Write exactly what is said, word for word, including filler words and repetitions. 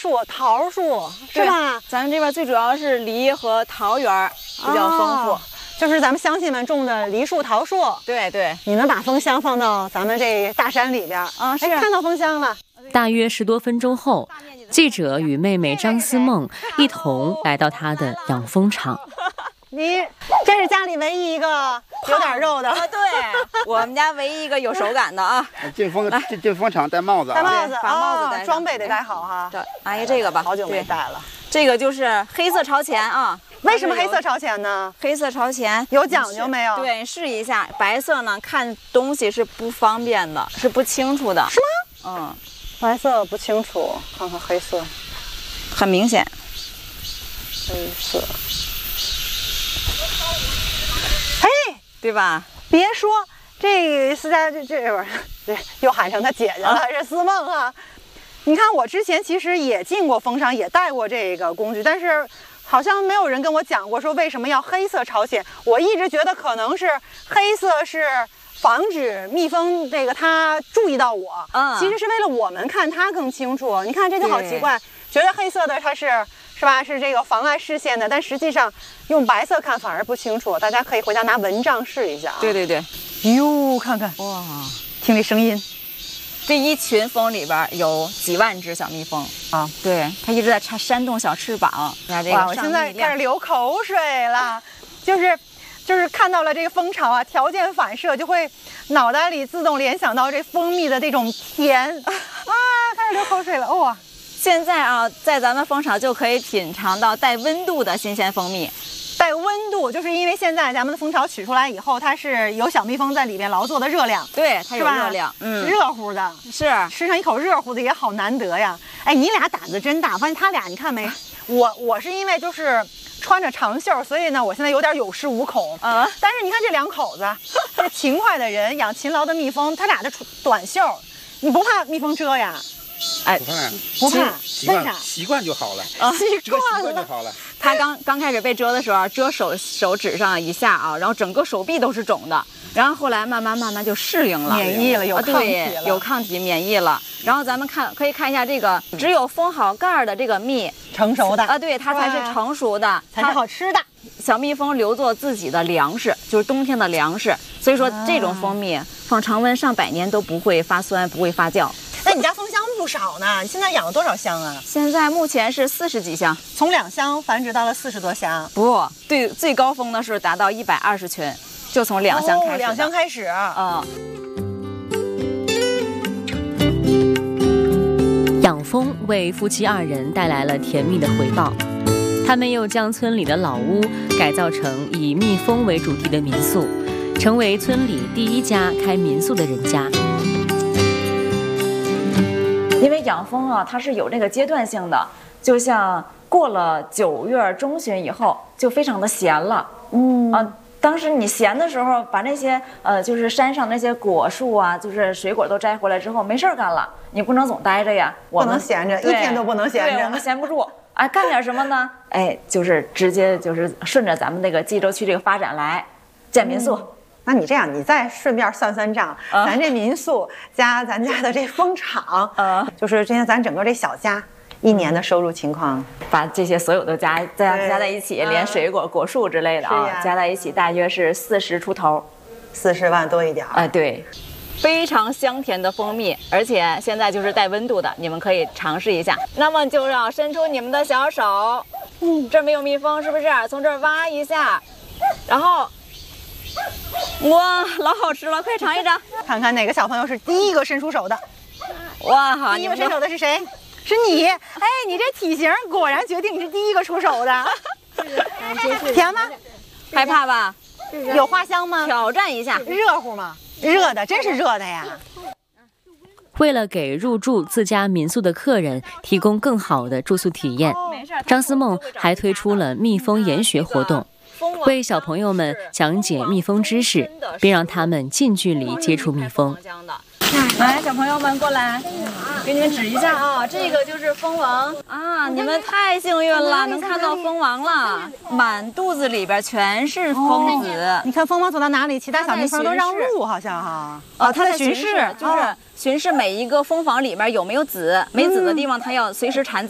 树、桃树，是吧？ 咱们这边最主要是梨和桃园比较丰富。哦， 就是咱们乡亲们种的梨树、桃树。 对对， 你们把蜂箱放到咱们这大山里边啊，是看到蜂箱了。 大约十多分钟后，记者与妹妹张思梦一同来到她的养蜂场。 你这是家里唯一一个有点肉的啊！对，我们家唯一一个有手感的啊！ 进蜂进进蜂场戴帽子， 戴帽子， 把帽子戴上， 装备得戴好哈。 对，阿姨这个吧， 好久没戴了。 这个就是黑色朝前啊。 为什么黑色朝前呢？ 黑色朝前有讲究没有？ 对，试一下。白色呢，看东西是不方便的，是不清楚的。 是吗？嗯， 白色不清楚，看看黑色， 很明显。 黑色。嘿， 对吧？ 别说这思佳这这会儿，对，又喊成他姐姐了，啊、是思梦啊。你看我之前其实也进过蜂场，也带过这个工具，但是好像没有人跟我讲过说为什么要黑色朝前。我一直觉得可能是黑色是防止蜜蜂这个它注意到我，嗯，其实是为了我们看它更清楚。你看这就好奇怪，觉得黑色的它是是吧？是这个妨碍视线的，但实际上用白色看反而不清楚。大家可以回家拿蚊帐试一下啊。 对对对， 哟，看看哇，听这声音。 这一群蜂里边有几万只小蜜蜂啊！对，它一直在扇扇动小翅膀。看这个， 哇，我现在开始流口水了，就是就是看到了这个蜂巢啊，条件反射就会脑袋里自动联想到这蜂蜜的这种甜啊，开始流口水了哇！ 现在啊，在咱们蜂场就可以品尝到带温度的新鲜蜂蜜。 带温度，就是因为现在咱们的蜂巢取出来以后，它是有小蜜蜂在里面劳作的热量， 对，它有热量， 嗯，热乎的， 是吃上一口热乎的也好难得呀。哎，你俩胆子真大，发现他俩你看没？我我是因为就是穿着长袖，所以呢，我现在有点有恃无恐啊。但是你看这两口子，这勤快的人养勤劳的蜜蜂，他俩的短袖，你不怕蜜蜂蛰呀？ 哎，不怕， 不怕，为啥？ 习惯就好了啊，习惯了就好了。 他刚刚开始被蛰的时候，蛰手手指上一下啊，然后整个手臂都是肿的，然后后来慢慢慢慢就适应了， 免疫了，有抗体了， 有抗体，免疫了。然后咱们看，可以看一下这个只有封好盖的这个蜜， 成熟的啊，对，它才是成熟的， 才是好吃的。 小蜜蜂留作自己的粮食，就是冬天的粮食。所以说这种蜂蜜放常温上百年都不会发酸，不会发酵。 那你家蜂箱不少呢，你现在养了多少箱啊？ 现在目前是四十几箱， 从两箱繁殖到了四十多箱。 不对，最高峰的是达到一百二十群，就从两箱开始、哦。 两箱开始啊。 嗯。养蜂为夫妻二人带来了甜蜜的回报，他们又将村里的老屋改造成以蜜蜂为主题的民宿，成为村里第一家开民宿的人家。 因为养蜂啊，它是有这个阶段性的，就像过了九月中旬以后，就非常的闲了。嗯啊，当时你闲的时候，把那些呃，就是山上那些果树啊，就是水果都摘回来之后，没事干了，你不能总待着呀，我不能闲着，一天都不能闲着， 对，我们闲不住。哎，干点什么呢？哎，就是直接就是顺着咱们那个冀州区这个发展来建民宿。嗯， 那你这样，你再顺便算算账，啊、咱这民宿加咱家的这蜂场，啊，就是今天咱整个这小家一年的收入情况， 把这些所有都加加加在一起，连水果、果树之类的啊，加在一起大约是四十出头， 四十万多一点。 哎，对，非常香甜的蜂蜜，而且现在就是带温度的，你们可以尝试一下。那么就让伸出你们的小手，嗯，这儿没有蜜蜂是不是？从这儿挖一下，然后。哇，老好吃了，快尝一尝， 看看哪个小朋友是第一个伸出手的。 哇，好， 第一个伸手的是谁？是你。哎，你这体型果然决定你是第一个出手的。甜吗？ 害怕吧？ 有花香吗？ 挑战一下。 热乎吗？热的，真是热的呀。 为了给入住自家民宿的客人提供更好的住宿体验，张思梦还推出了蜜蜂研学活动。为小朋友们讲解蜜蜂知识，并让他们近距离接触蜜蜂。 来，小朋友们过来，给你们指一下啊，这个就是蜂王啊！你们太幸运了，能看到蜂王了，满肚子里边全是蜂子。 你看蜂王走到哪里，其他小蜜蜂都让路，好像哈。 哦，它在巡视，就是巡视每一个蜂房里面有没有籽，没籽的地方它要随时产籽。